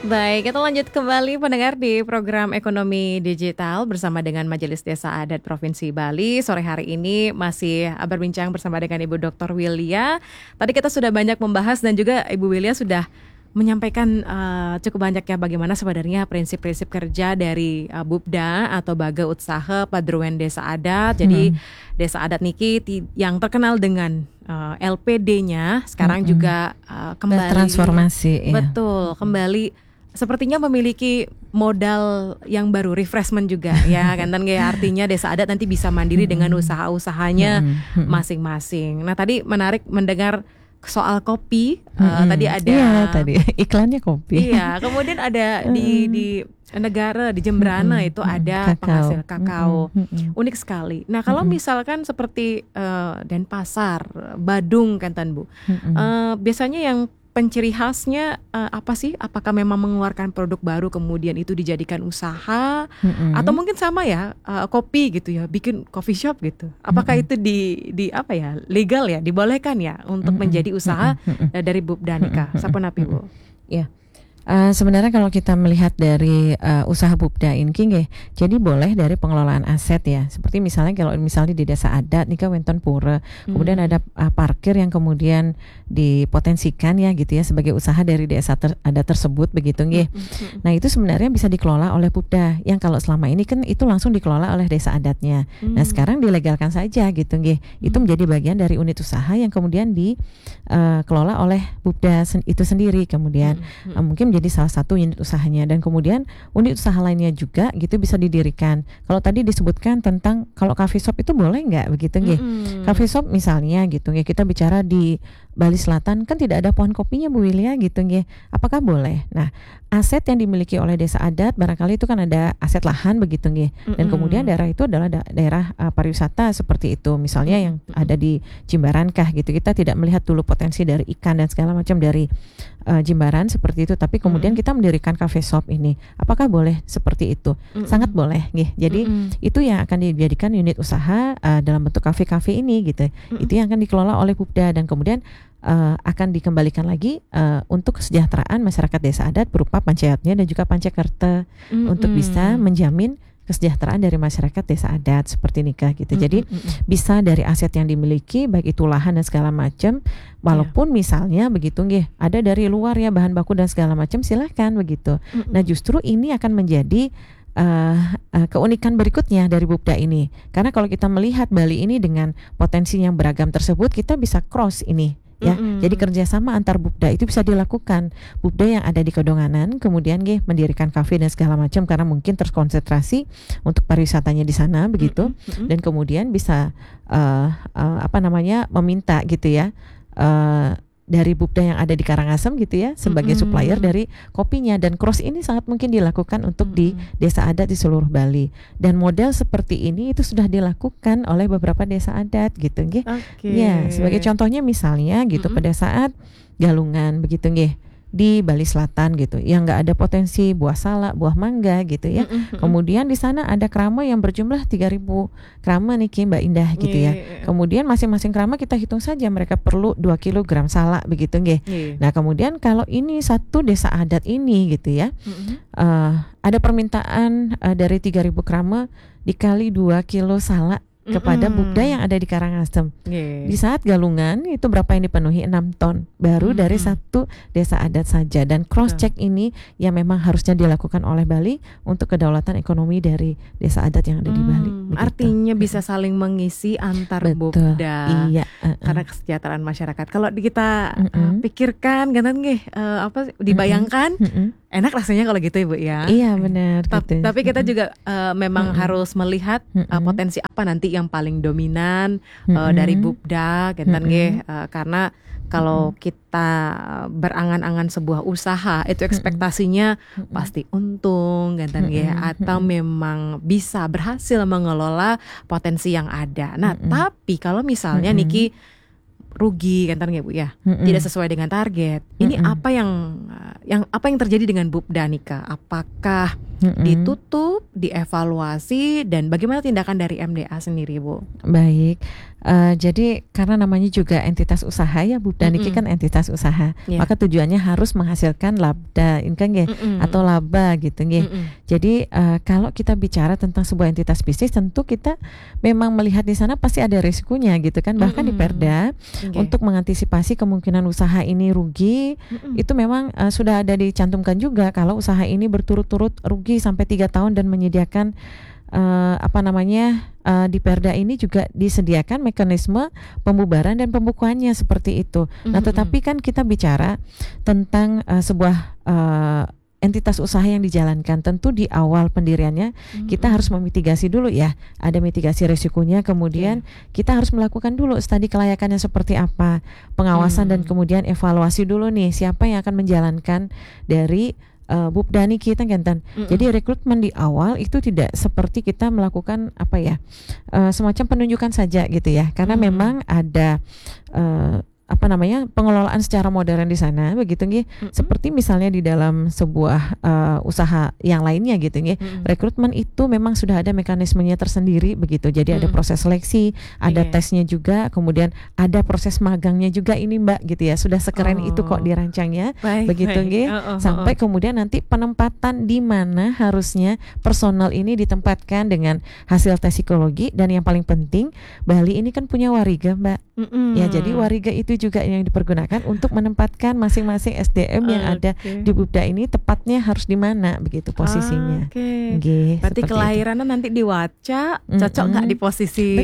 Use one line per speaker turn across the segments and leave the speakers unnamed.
Baik, kita lanjut kembali pendengar di program Ekonomi Digital bersama dengan Majelis Desa Adat Provinsi Bali. Sore hari ini masih berbincang bersama dengan Ibu Dr. Willia. Tadi kita sudah banyak membahas dan juga Ibu Willia sudah menyampaikan cukup banyak ya bagaimana sebenarnya prinsip-prinsip kerja dari Bupda atau Baga Utsaha Padruan Desa Adat. Jadi Desa Adat Niki yang terkenal dengan LPD-nya sekarang juga kembali
transformasi.
Betul, kembali sepertinya memiliki modal yang baru, refreshment juga ya kan, dan kayak artinya Desa Adat nanti bisa mandiri dengan usaha-usahanya masing-masing. Nah tadi menarik mendengar soal kopi, tadi ada
Iya, tadi iklannya kopi.
Iya, kemudian ada di negara di Jemberana itu ada penghasil kakao. Unik sekali. Nah kalau misalkan seperti Denpasar, Badung kan Tan Bu, biasanya yang penciri khasnya apa sih? Apakah memang mengeluarkan produk baru kemudian itu dijadikan usaha, atau mungkin sama ya kopi gitu ya, bikin coffee shop gitu? Apakah itu di apa ya, legal ya, dibolehkan ya untuk menjadi usaha dari Bupda Nika? Sapunapi Bu?
Ya. Sebenarnya kalau kita melihat dari usaha Bupda ini, jadi boleh dari pengelolaan aset ya. Seperti misalnya kalau misalnya di Desa Adat nika wonten pura, kemudian ada parkir yang kemudian dipotensikan ya gitu ya sebagai usaha dari desa adat tersebut begitu nggih. Nah, itu sebenarnya bisa dikelola oleh Bupda. Yang kalau selama ini kan itu langsung dikelola oleh desa adatnya. Nah, sekarang dilegalkan saja gitu nggih. Itu menjadi bagian dari unit usaha yang kemudian dikelola oleh Bupda itu sendiri. Kemudian mungkin menjadi salah satu unit usahanya, dan kemudian unit usaha lainnya juga gitu bisa didirikan. Kalau tadi disebutkan tentang kalau coffee shop itu boleh nggak begitu nggih? Coffee shop misalnya gitu nggih, kita bicara di Bali Selatan kan tidak ada pohon kopinya Bu Willia gitu nggih. Apakah boleh? Nah, aset yang dimiliki oleh Desa Adat barangkali itu kan ada aset lahan begitu nggih. Dan kemudian daerah itu adalah daerah pariwisata seperti itu. Misalnya yang ada di Jimbarankah gitu. Kita tidak melihat dulu potensi dari ikan dan segala macam dari Jimbaran seperti itu, tapi kemudian kita mendirikan cafe shop ini. Apakah boleh seperti itu? Sangat boleh nggih. Jadi itu yang akan dijadikan unit usaha dalam bentuk kafe-kafe ini gitu. Itu yang akan dikelola oleh Bupda, dan kemudian akan dikembalikan lagi untuk kesejahteraan masyarakat Desa Adat berupa panchayatnya dan juga pancakerta untuk bisa menjamin kesejahteraan dari masyarakat Desa Adat seperti nikah gitu. Jadi bisa dari aset yang dimiliki baik itu lahan dan segala macam, walaupun misalnya begitu nggih ada dari luar ya bahan baku dan segala macam, silahkan begitu. Nah, justru ini akan menjadi keunikan berikutnya dari Bupda ini. Karena kalau kita melihat Bali ini dengan potensi yang beragam tersebut, kita bisa cross ini ya. Jadi kerjasama antar Bupda itu bisa dilakukan. Bupda yang ada di Kedonganan kemudian mendirikan kafe dan segala macam karena mungkin terkonsentrasi untuk pariwisatanya di sana begitu, dan kemudian bisa meminta gitu ya dari Bupda yang ada di Karangasem gitu ya sebagai supplier dari kopinya, dan cross ini sangat mungkin dilakukan untuk di Desa Adat di seluruh Bali, dan model seperti ini itu sudah dilakukan oleh beberapa desa adat gitu nggih. Ya, sebagai contohnya misalnya gitu pada saat Galungan begitu nggih di Bali Selatan gitu yang nggak ada potensi buah salak, buah mangga gitu ya. Kemudian di sana ada krama yang berjumlah 3.000 krama nih Mbak Indah gitu ya. Kemudian masing-masing krama kita hitung saja mereka perlu 2 kilogram salak begitu nggih. Nah, kemudian kalau ini satu desa adat ini gitu ya, ada permintaan dari 3.000 krama dikali 2 kilo salak kepada Bupda yang ada di Karangasem. Di saat Galungan itu berapa yang dipenuhi? 6 ton baru dari satu desa adat saja, dan cross check ini yang memang harusnya dilakukan oleh Bali untuk kedaulatan ekonomi dari desa adat yang ada di Bali.
Artinya bisa saling mengisi antar Bupda.
Iya,
karena kesejahteraan masyarakat. Kalau kita pikirkan kan dibayangkan enak rasanya kalau gitu Ibu ya.
Iya benar.
Tapi kita juga memang harus melihat potensi apa nanti yang paling dominan dari Bupda karena kalau kita berangan-angan sebuah usaha itu ekspektasinya pasti untung atau memang bisa berhasil mengelola potensi yang ada. Nah, tapi kalau misalnya Niki rugi Bu ya, tidak sesuai dengan target. Ini apa yang terjadi dengan Bupda Nika? Apakah ditutup, dievaluasi, dan bagaimana tindakan dari MDA sendiri, Bu?
Baik. Jadi karena namanya juga entitas usaha ya, Bupda Niki kan entitas usaha, maka tujuannya harus menghasilkan laba, income atau laba gitu nggih. Jadi kalau kita bicara tentang sebuah entitas bisnis, tentu kita memang melihat di sana pasti ada risikonya gitu kan. Bahkan di Perda untuk mengantisipasi kemungkinan usaha ini rugi, itu memang sudah ada dicantumkan juga kalau usaha ini berturut-turut rugi sampai 3 tahun dan menyediakan di Perda ini juga disediakan mekanisme pembubaran dan pembukuannya seperti itu. Nah, tetapi kan kita bicara tentang sebuah entitas usaha yang dijalankan. Tentu di awal pendiriannya kita harus memitigasi dulu ya. Ada mitigasi risikonya, kemudian kita harus melakukan dulu studi kelayakannya seperti apa, pengawasan dan kemudian evaluasi dulu nih siapa yang akan menjalankan dari Bupda Niki kita. Jadi rekrutmen di awal itu tidak seperti kita melakukan semacam penunjukan saja gitu ya, karena memang ada pengelolaan secara modern di sana begitu nggih. Seperti misalnya di dalam sebuah usaha yang lainnya gitu nggih. Rekrutmen itu memang sudah ada mekanismenya tersendiri begitu. Jadi ada proses seleksi, ada tesnya juga, kemudian ada proses magangnya juga ini Mbak gitu ya. Sudah sekeren itu kok dirancangnya. Begitu nggih. Sampai kemudian nanti penempatan di mana harusnya personal ini ditempatkan dengan hasil tes psikologi, dan yang paling penting Bali ini kan punya wariga Mbak. Ya, jadi wariga itu juga yang dipergunakan untuk menempatkan masing-masing SDM yang ada di Bupda ini tepatnya harus di mana begitu posisinya.
Berarti kelahirannya nanti diwaca, cocok nggak di posisi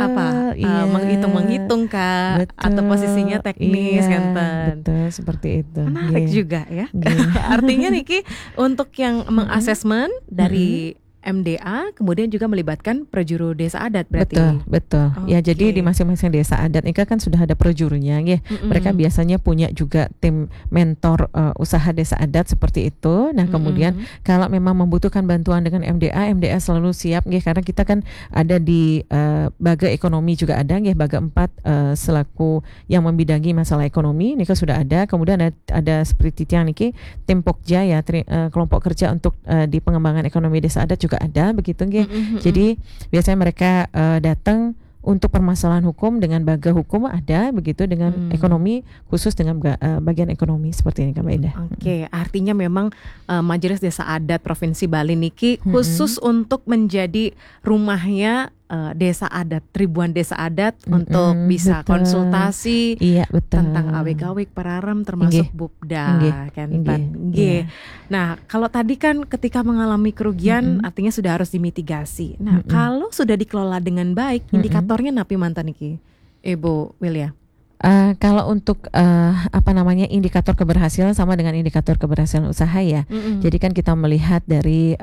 menghitung kah, atau posisinya teknis kan?
Betul, seperti itu.
Menarik juga ya. Artinya Niki untuk yang mengasesmen dari MDA kemudian juga melibatkan prejuru desa adat berarti.
Betul. Ya, jadi di masing-masing desa adat ini kan sudah ada prejurunya ya. Mereka biasanya punya juga tim mentor usaha desa adat seperti itu. Nah, kemudian kalau memang membutuhkan bantuan dengan MDA selalu siap ya, karena kita kan ada di Baga Ekonomi juga ada ya, Baga 4 selaku yang membidangi masalah ekonomi ini kan sudah ada. Kemudian ada seperti Tiang niki tim Pokja ya, kelompok kerja untuk di pengembangan ekonomi desa adat juga ada begitu nggih. Jadi biasanya mereka datang untuk permasalahan hukum dengan baga hukum ada begitu, dengan ekonomi khusus dengan bagian ekonomi seperti ini Kak Maida.
Artinya memang Majelis Desa Adat Provinsi Bali niki khusus untuk menjadi rumahnya desa adat, ribuan desa adat untuk bisa konsultasi tentang awik-awik pararem termasuk Bupda kan. Nah, kalau tadi kan ketika mengalami kerugian artinya sudah harus dimitigasi. Nah, kalau sudah dikelola dengan baik, indikatornya napi mantan niki, Ibu Wilya?
Kalau untuk indikator keberhasilan sama dengan indikator keberhasilan usaha ya. Jadi kan kita melihat dari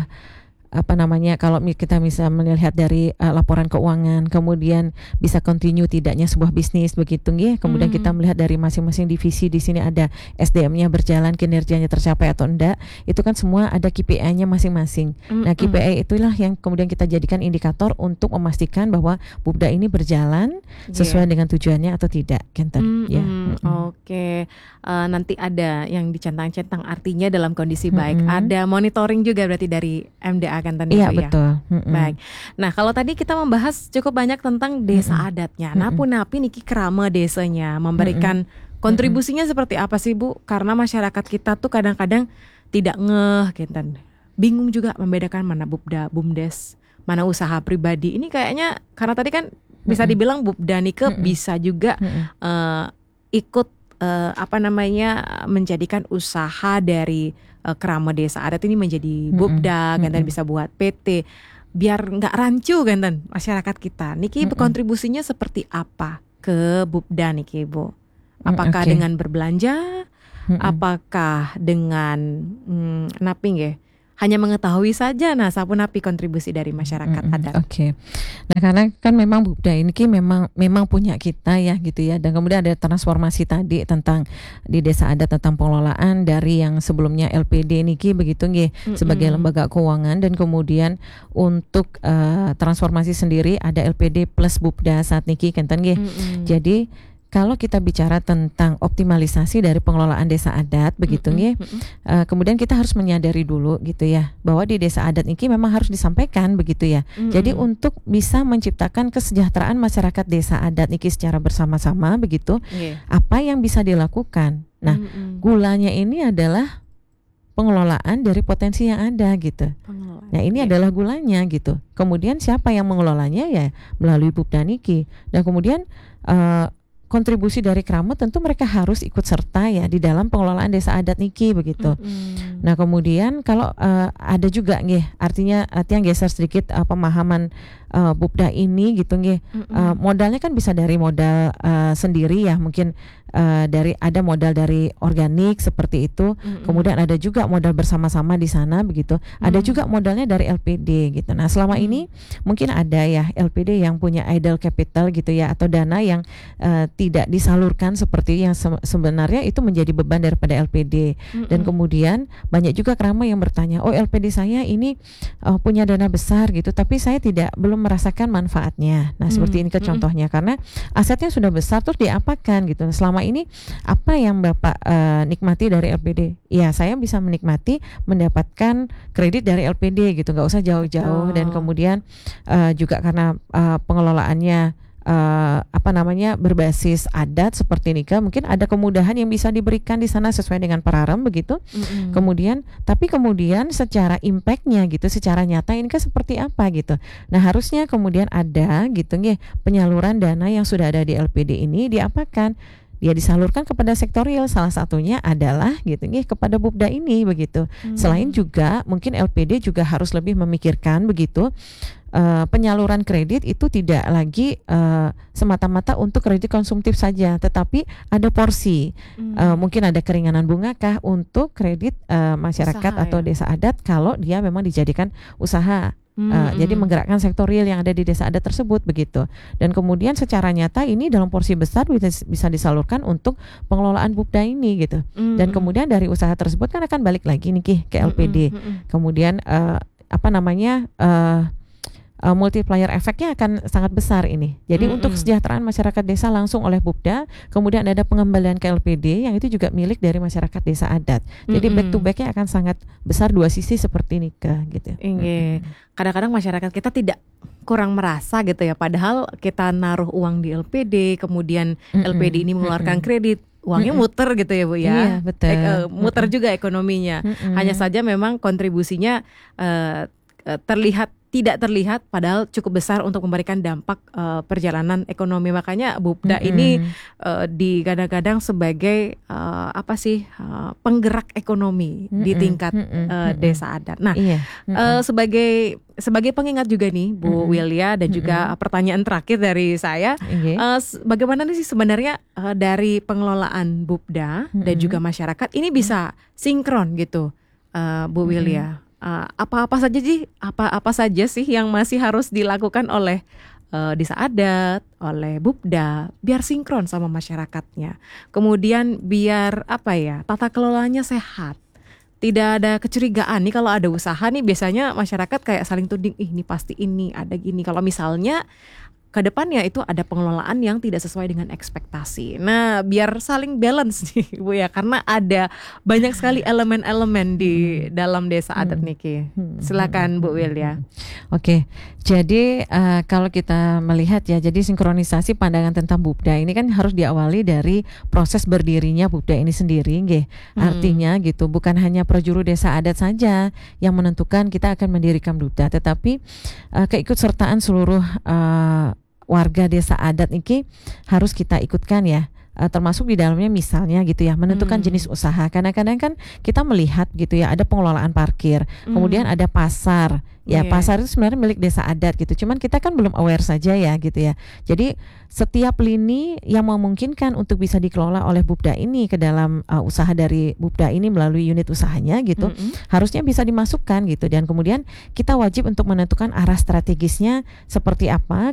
kalau kita bisa melihat dari laporan keuangan, kemudian bisa continue tidaknya sebuah bisnis begitu nggih. Kemudian kita melihat dari masing-masing divisi di sini ada SDM-nya berjalan, kinerjanya tercapai atau enggak. Itu kan semua ada KPI-nya masing-masing. Nah, KPI itulah yang kemudian kita jadikan indikator untuk memastikan bahwa Bupda ini berjalan sesuai dengan tujuannya atau tidak, Kenten.
Nanti ada yang dicentang-centang artinya dalam kondisi baik. Ada monitoring juga berarti dari MDA kan tadi.
Iya, betul.
Baik. Nah, kalau tadi kita membahas cukup banyak tentang desa adatnya. Napi niki kerama desanya memberikan kontribusinya seperti apa sih Bu? Karena masyarakat kita tuh kadang-kadang tidak ngeh gitu. Bingung juga membedakan mana Bupda, Bumdes, mana usaha pribadi. Ini kayaknya karena tadi kan bisa dibilang Bupda nike bisa juga ikut menjadikan usaha dari kerama desa adat ini menjadi Bupda, gantan bisa buat PT biar nggak rancu gantan masyarakat kita. Niki berkontribusinya seperti apa ke Bupda niki Bu? Apakah dengan berbelanja? Apakah dengan hanya mengetahui saja nah sapu napi kontribusi dari masyarakat adat?
Nah, karena kan memang Bupda ini memang punya kita ya gitu ya, dan kemudian ada transformasi tadi tentang di desa adat tentang pengelolaan dari yang sebelumnya LPD niki begitu nggih sebagai lembaga keuangan, dan kemudian untuk transformasi sendiri ada LPD plus Bupda saat niki kenten nggih. Jadi kalau kita bicara tentang optimalisasi dari pengelolaan desa adat begitu nggih, kemudian kita harus menyadari dulu gitu ya bahwa di desa adat ini memang harus disampaikan begitu ya. Jadi untuk bisa menciptakan kesejahteraan masyarakat desa adat ini secara bersama-sama begitu, apa yang bisa dilakukan? Nah, gulanya ini adalah pengelolaan dari potensi yang ada gitu. Nah, ini adalah gulanya gitu. Kemudian siapa yang mengelolanya ya melalui Bupda niki. Dan kemudian kontribusi dari Kramut tentu mereka harus ikut serta ya di dalam pengelolaan desa adat niki begitu. Nah, kemudian kalau ada juga nggih, artinya yang geser sedikit pemahaman Bupda ini gitu nggih. Modalnya kan bisa dari modal sendiri ya, mungkin dari ada modal dari organik seperti itu. Kemudian ada juga modal bersama-sama di sana begitu. Ada juga modalnya dari LPD gitu. Nah, selama ini mungkin ada ya LPD yang punya idle capital gitu ya, atau dana yang tidak disalurkan seperti yang sebenarnya itu menjadi beban daripada LPD. Dan kemudian banyak juga Krama yang bertanya, oh LPD saya ini punya dana besar gitu, tapi saya belum merasakan manfaatnya. Nah, seperti ini contohnya, karena asetnya sudah besar terus diapakan gitu. Selama ini apa yang Bapak nikmati dari LPD? Ya, saya bisa menikmati mendapatkan kredit dari LPD gitu, nggak usah jauh-jauh. Dan kemudian juga karena pengelolaannya berbasis adat seperti nikah, mungkin ada kemudahan yang bisa diberikan di sana sesuai dengan pararem begitu. Kemudian secara impactnya gitu, secara nyata ini kan seperti apa gitu. Nah, harusnya kemudian ada gitu nggih penyaluran dana yang sudah ada di LPD ini diapakan? Dia disalurkan kepada sektorial, salah satunya adalah gitu nggih kepada Bupda ini begitu. Selain juga mungkin LPD juga harus lebih memikirkan begitu. Penyaluran kredit itu tidak lagi semata-mata untuk kredit konsumtif saja, tetapi ada porsi. Mungkin ada keringanan bunga kah untuk kredit masyarakat usaha, atau desa adat kalau dia memang dijadikan usaha. Jadi menggerakkan sektor real yang ada di desa adat tersebut begitu. Dan kemudian secara nyata ini dalam porsi besar bisa disalurkan untuk pengelolaan Bupda ini gitu. Dan kemudian dari usaha tersebut kan akan balik lagi nih ke LPD. Kemudian multiplier efeknya akan sangat besar ini. Jadi untuk kesejahteraan masyarakat desa langsung oleh Bupda, kemudian ada pengembalian ke LPD yang itu juga milik dari masyarakat desa adat. Jadi back to back-nya akan sangat besar, dua sisi seperti ini gitu.
Kadang-kadang masyarakat kita tidak kurang merasa gitu ya, padahal kita naruh uang di LPD, kemudian LPD ini mengeluarkan kredit, uangnya muter gitu ya Bu ya.
Iya, betul.
Muter juga ekonominya. Hanya saja memang kontribusinya tidak terlihat, padahal cukup besar untuk memberikan dampak perjalanan ekonomi. Makanya Bupda ini digadang-gadang sebagai penggerak ekonomi di tingkat desa adat. Nah, sebagai pengingat juga nih Bu Wilya, dan juga pertanyaan terakhir dari saya, bagaimana nih sih sebenarnya dari pengelolaan Bupda dan juga masyarakat ini bisa sinkron gitu, Bu Wilya? Apa saja sih yang masih harus dilakukan oleh desa adat, oleh Bupda biar sinkron sama masyarakatnya. Kemudian biar tata kelolanya sehat. Tidak ada kecurigaan nih kalau ada usaha nih, biasanya masyarakat kayak saling tuding, ini pasti ini ada gini. Kalau misalnya ke depannya itu ada pengelolaan yang tidak sesuai dengan ekspektasi. Nah, biar saling balance nih Bu ya, karena ada banyak sekali elemen-elemen di dalam desa adat niki. Silakan Bu Wilya.
Oke. Jadi kalau kita melihat ya, jadi sinkronisasi pandangan tentang Bupda ini kan harus diawali dari proses berdirinya Bupda ini sendiri nggih. Artinya gitu, bukan hanya prajuru desa adat saja yang menentukan kita akan mendirikan Bupda, tetapi keikutsertaan seluruh warga desa adat ini harus kita ikutkan ya, termasuk di dalamnya misalnya gitu ya, menentukan jenis usaha. Kadang-kadang kan kita melihat gitu ya, ada pengelolaan parkir, kemudian ada pasar. Ya, pasar itu sebenarnya milik desa adat gitu. Cuman kita kan belum aware saja ya gitu ya. Jadi setiap lini yang memungkinkan untuk bisa dikelola oleh Bupda ini ke dalam usaha dari Bupda ini melalui unit usahanya gitu, harusnya bisa dimasukkan gitu. Dan kemudian kita wajib untuk menentukan arah strategisnya seperti apa.